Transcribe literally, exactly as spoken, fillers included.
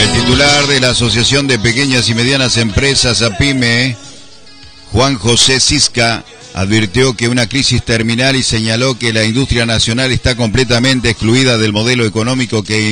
El titular de la Asociación de Pequeñas y Medianas Empresas, APYME, Juan José Cisca, advirtió que una crisis terminal y señaló que la industria nacional está completamente excluida del modelo económico que